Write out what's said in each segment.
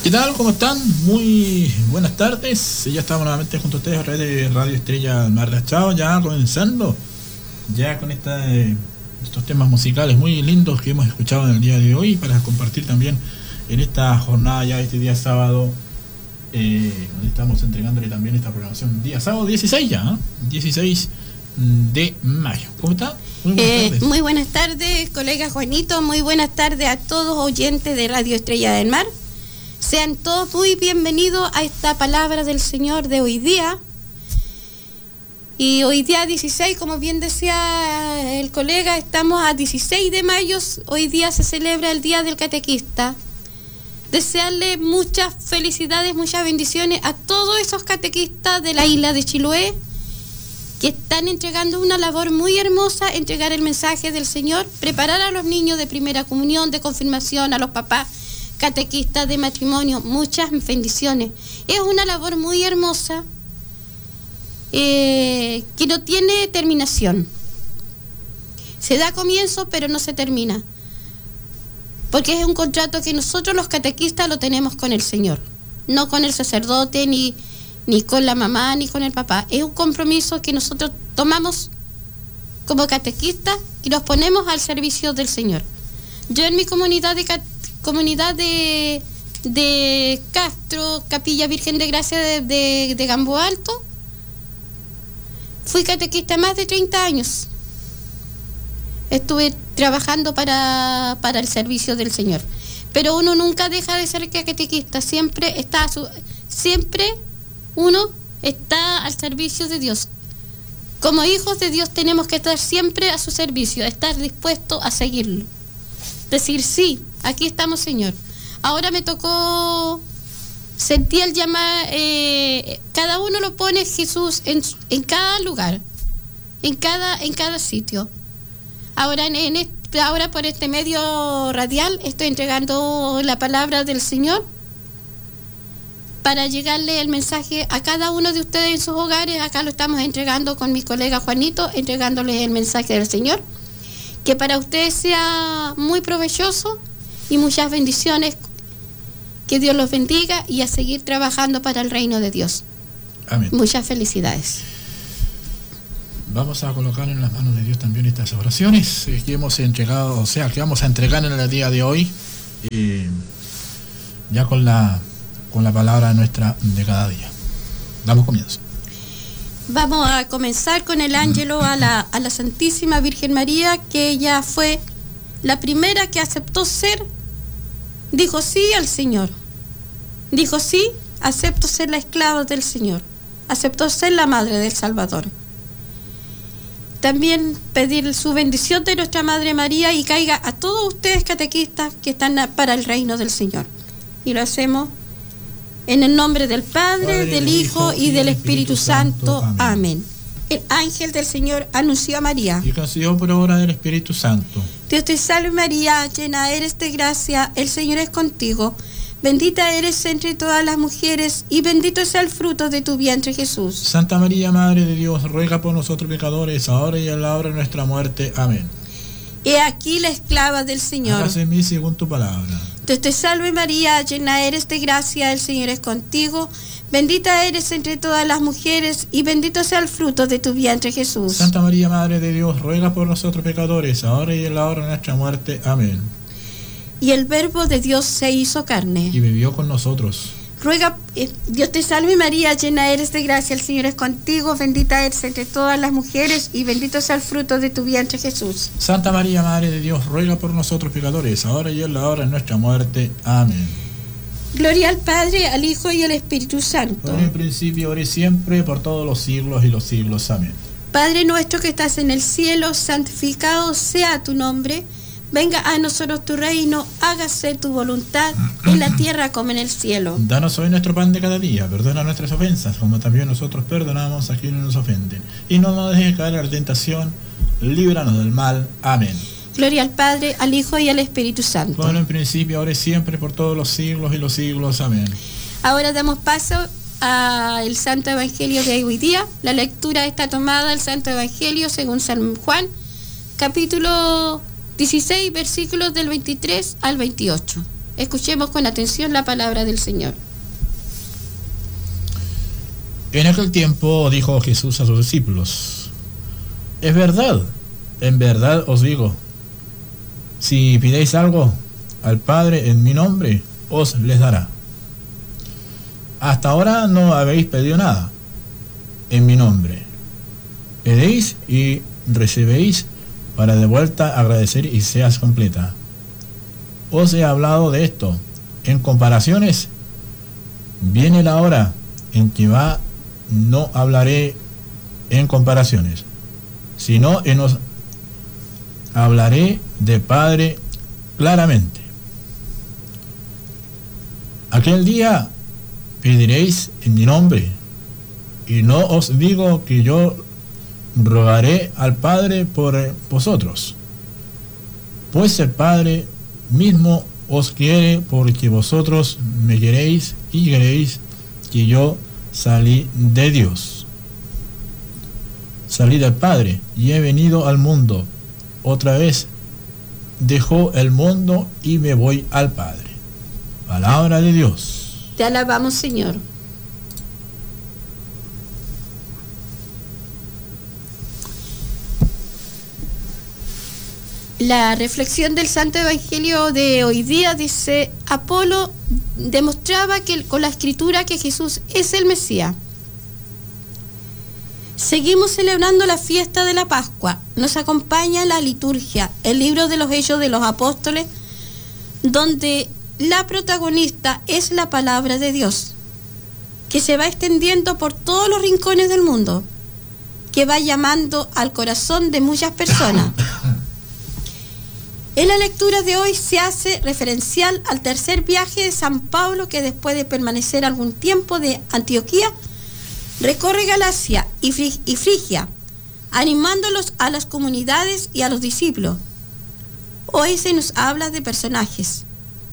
¿Qué tal? ¿Cómo están? Muy buenas tardes. Ya estamos nuevamente junto a ustedes a través de Radio Estrella Mar de Achao, ya comenzando ya con estos temas musicales muy lindos que hemos escuchado en el día de hoy para compartir también en esta jornada ya este día sábado, donde estamos entregándole también esta programación día sábado 16 ya, ¿eh? 16 de mayo. ¿Cómo está? Muy buenas tardes. Muy buenas tardes, colega Juanito. Muy buenas tardes a todos oyentes de Radio Estrella del Mar. Sean todos muy bienvenidos a esta palabra del Señor de hoy día. Y hoy día 16, como bien decía el colega, estamos a 16 de mayo. Hoy día se celebra el Día del Catequista. Desearle muchas felicidades, muchas bendiciones a todos esos catequistas de la isla de Chiloé que están entregando una labor muy hermosa, entregar el mensaje del Señor, preparar a los niños de primera comunión, de confirmación, a los papás catequistas de matrimonio, muchas bendiciones. Es una labor muy hermosa que no tiene terminación. Se da comienzo, pero no se termina. Porque es un contrato que nosotros los catequistas lo tenemos con el Señor, no con el sacerdote, ni con la mamá, ni con el papá. Es un compromiso que nosotros tomamos como catequistas y nos ponemos al servicio del Señor. Yo en mi comunidad de Castro, Capilla Virgen de Gracia de Gambo Alto, fui catequista más de 30 años. Estuve trabajando para el servicio del Señor. Pero uno nunca deja de ser catequista, siempre uno está al servicio de Dios. Como hijos de Dios tenemos que estar siempre a su servicio, estar dispuestos a seguirlo. Decir, sí, aquí estamos, Señor. Ahora me tocó, sentí el llamar, cada uno lo pone Jesús en cada lugar, en cada sitio. Ahora, ahora por este medio radial estoy entregando la palabra del Señor para llegarle el mensaje a cada uno de ustedes en sus hogares. Acá lo estamos entregando con mi colega Juanito, entregándoles el mensaje del Señor. Que para ustedes sea muy provechoso y muchas bendiciones. Que Dios los bendiga y a seguir trabajando para el reino de Dios. Amén. Muchas felicidades. Vamos a colocar en las manos de Dios también estas oraciones que hemos entregado, o sea, que vamos a entregar en el día de hoy, ya con la palabra nuestra de cada día. Damos comienzo. Vamos a comenzar con el ángelo a la Santísima Virgen María, que ella fue la primera que aceptó dijo sí al Señor. Dijo sí, acepto ser la esclava del Señor. Aceptó ser la madre del Salvador. También pedir su bendición de nuestra Madre María y caiga a todos ustedes catequistas que están para el reino del Señor. Y lo hacemos en el nombre del Padre, del Hijo y del Espíritu Santo. Amén. El ángel del Señor anunció a María. Y concibió por obra del Espíritu Santo. Dios te salve María, llena eres de gracia, el Señor es contigo. Bendita eres entre todas las mujeres y bendito sea el fruto de tu vientre Jesús. Santa María, Madre de Dios, ruega por nosotros pecadores, ahora y en la hora de nuestra muerte. Amén. He aquí la esclava del Señor. Hágase en mí según tu palabra. Dios te salve María, llena eres de gracia, el Señor es contigo. Bendita eres entre todas las mujeres y bendito sea el fruto de tu vientre Jesús. Santa María, Madre de Dios, ruega por nosotros pecadores, ahora y en la hora de nuestra muerte. Amén. Y el Verbo de Dios se hizo carne. Y vivió con nosotros. Ruega, Dios te salve María, llena eres de gracia, el Señor es contigo, bendita eres entre todas las mujeres y bendito sea el fruto de tu vientre Jesús. Santa María, Madre de Dios, ruega por nosotros pecadores, ahora y en la hora de nuestra muerte. Amén. Gloria al Padre, al Hijo y al Espíritu Santo. Ahora en principio, ahora y siempre, por todos los siglos y los siglos. Amén. Padre nuestro que estás en el cielo, santificado sea tu nombre. Venga a nosotros tu reino, hágase tu voluntad en la tierra como en el cielo. Danos hoy nuestro pan de cada día, perdona nuestras ofensas, como también nosotros perdonamos a quienes nos ofenden. Y no nos dejes caer en la tentación, líbranos del mal. Amén. Gloria al Padre, al Hijo y al Espíritu Santo. Como en principio, ahora y siempre, por todos los siglos y los siglos. Amén. Ahora damos paso al Santo Evangelio de hoy día. La lectura está tomada del Santo Evangelio según San Juan, capítulo 16, versículos del 23 al 28. Escuchemos con atención la palabra del Señor. En aquel tiempo dijo Jesús a sus discípulos: es verdad, en verdad os digo, si pidéis algo al Padre en mi nombre, os les dará. Hasta ahora no habéis pedido nada en mi nombre. Pedéis y recibéis, para de vuelta agradecer y seas completa. Os he hablado de esto en comparaciones. Viene la hora en que no hablaré en comparaciones, sino os hablaré de Padre claramente. Aquel día pediréis en mi nombre, y no os digo que yo rogaré al Padre por vosotros, pues el Padre mismo os quiere, porque vosotros me queréis y queréis que yo salí de Dios. Salí del Padre y he venido al mundo. Otra vez dejo el mundo y me voy al Padre. Palabra de Dios. Te alabamos, Señor. La reflexión del Santo Evangelio de hoy día dice: Apolo demostraba con la Escritura que Jesús es el Mesías. Seguimos celebrando la fiesta de la Pascua. Nos acompaña la liturgia, el libro de los Hechos de los Apóstoles, donde la protagonista es la palabra de Dios, que se va extendiendo por todos los rincones del mundo, que va llamando al corazón de muchas personas. En la lectura de hoy se hace referencial al tercer viaje de San Pablo, que después de permanecer algún tiempo de Antioquía, recorre Galacia y Frigia, animándolos a las comunidades y a los discípulos. Hoy se nos habla de personajes.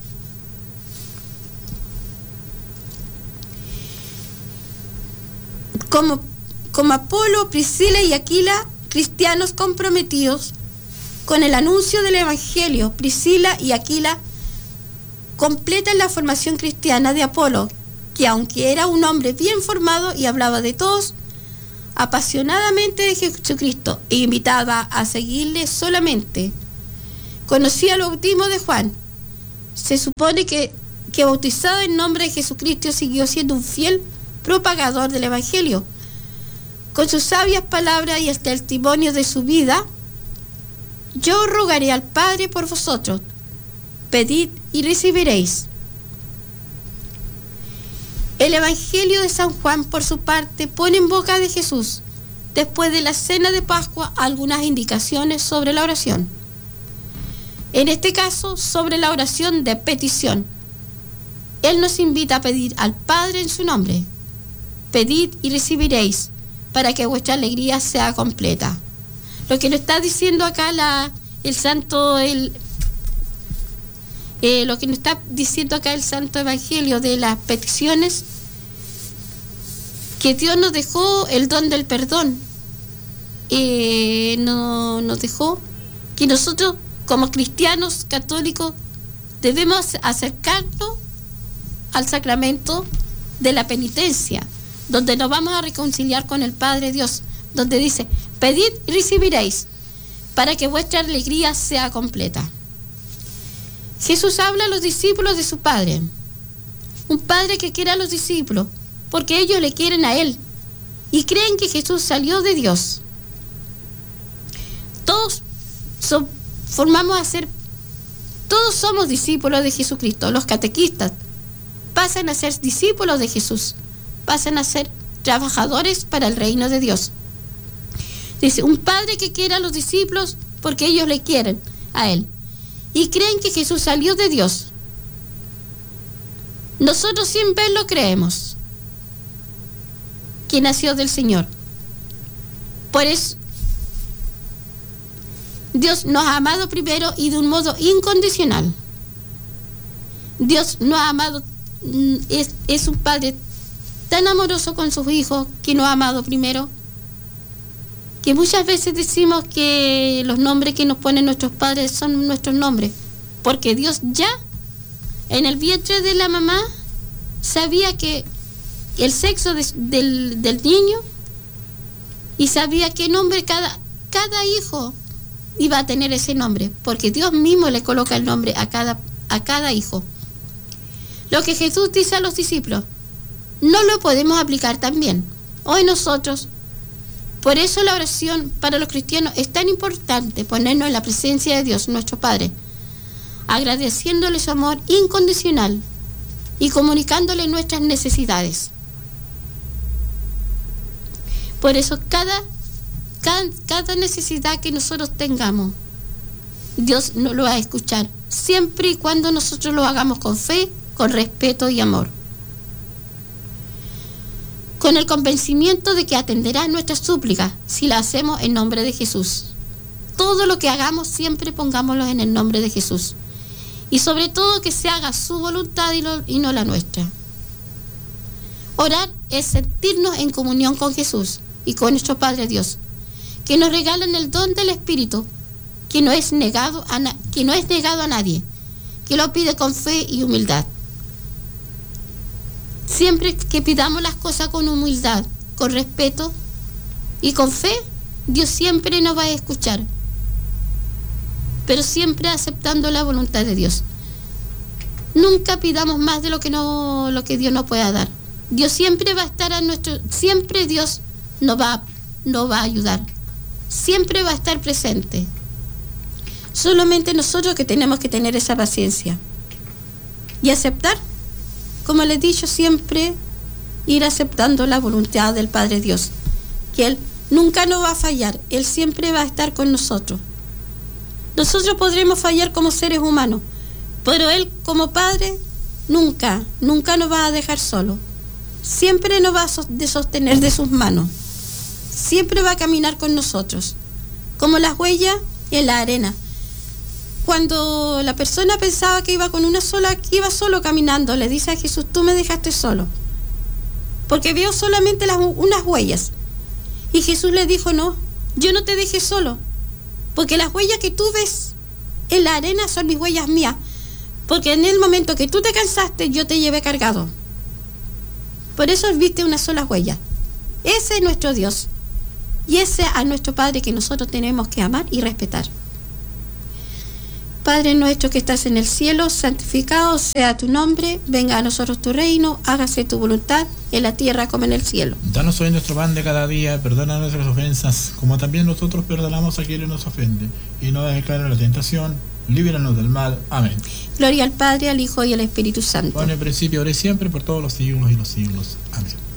Como Apolo, Priscila y Aquila, cristianos comprometidos con el anuncio del Evangelio. Priscila y Aquila completan la formación cristiana de Apolo, que aunque era un hombre bien formado y hablaba de todos, apasionadamente de Jesucristo e invitaba a seguirle solamente, conocía el bautismo de Juan. Se supone que bautizado en nombre de Jesucristo siguió siendo un fiel propagador del Evangelio. Con sus sabias palabras y el testimonio de su vida: yo rogaré al Padre por vosotros, pedid y recibiréis. El Evangelio de San Juan, por su parte, pone en boca de Jesús, después de la cena de Pascua, algunas indicaciones sobre la oración. En este caso, sobre la oración de petición. Él nos invita a pedir al Padre en su nombre. Pedid y recibiréis, para que vuestra alegría sea completa. Lo que nos está diciendo acá el Santo Evangelio de las peticiones, que Dios nos dejó el don del perdón. Nos dejó que nosotros, como cristianos católicos, debemos acercarnos al sacramento de la penitencia, donde nos vamos a reconciliar con el Padre Dios, donde dice: pedid y recibiréis, para que vuestra alegría sea completa. Jesús habla a los discípulos de su Padre, un Padre que quiere a los discípulos, porque ellos le quieren a Él y creen que Jesús salió de Dios. Todos somos discípulos de Jesucristo. Los catequistas pasan a ser discípulos de Jesús, pasan a ser trabajadores para el reino de Dios. Dice: un Padre que quiere a los discípulos porque ellos le quieren a Él y creen que Jesús salió de Dios. Nosotros sin verlo creemos que nació del Señor. Por eso Dios nos ha amado primero y de un modo incondicional. Dios nos ha amado, es un Padre tan amoroso con sus hijos, que nos ha amado primero, que muchas veces decimos que los nombres que nos ponen nuestros padres son nuestros nombres, porque Dios ya en el vientre de la mamá sabía que el sexo del niño y sabía qué nombre cada hijo iba a tener ese nombre, porque Dios mismo le coloca el nombre a cada hijo. Lo que Jesús dice a los discípulos, no lo podemos aplicar también hoy nosotros. Por eso la oración para los cristianos es tan importante, ponernos en la presencia de Dios, nuestro Padre, agradeciéndole su amor incondicional y comunicándole nuestras necesidades. Por eso cada necesidad que nosotros tengamos, Dios nos lo va a escuchar, siempre y cuando nosotros lo hagamos con fe, con respeto y amor, con el convencimiento de que atenderá nuestras súplicas si las hacemos en nombre de Jesús. Todo lo que hagamos siempre pongámoslo en el nombre de Jesús, y sobre todo que se haga su voluntad y no la nuestra. Orar es sentirnos en comunión con Jesús y con nuestro Padre Dios, que nos regalan el don del Espíritu, que no es negado a nadie, que lo pide con fe y humildad. Siempre que pidamos las cosas con humildad, con respeto y con fe, Dios siempre nos va a escuchar, pero siempre aceptando la voluntad de Dios. Nunca pidamos más de lo que Dios nos pueda dar. Dios siempre va a estar siempre Dios nos va a ayudar, siempre va a estar presente. Solamente nosotros que tenemos que tener esa paciencia y aceptar, como les he dicho siempre, ir aceptando la voluntad del Padre Dios, que Él nunca nos va a fallar, Él siempre va a estar con nosotros. Nosotros podremos fallar como seres humanos, pero Él como Padre nunca nos va a dejar solos. Siempre nos va a sostener de sus manos, siempre va a caminar con nosotros, como las huellas en la arena. Cuando la persona pensaba que iba iba solo caminando, le dice a Jesús, tú me dejaste solo, porque veo solamente unas huellas. Y Jesús le dijo, no, yo no te dejé solo, porque las huellas que tú ves en la arena son mis huellas mías, porque en el momento que tú te cansaste, yo te llevé cargado. Por eso viste una sola huella. Ese es nuestro Dios, y ese es a nuestro Padre que nosotros tenemos que amar y respetar. Padre nuestro que estás en el cielo, santificado sea tu nombre, venga a nosotros tu reino, hágase tu voluntad, en la tierra como en el cielo. Danos hoy nuestro pan de cada día, perdona nuestras ofensas, como también nosotros perdonamos a quienes nos ofenden, y no dejes caer en la tentación, líbranos del mal. Amén. Gloria al Padre, al Hijo y al Espíritu Santo. Como en el principio, ahora y siempre, por todos los siglos y los siglos. Amén.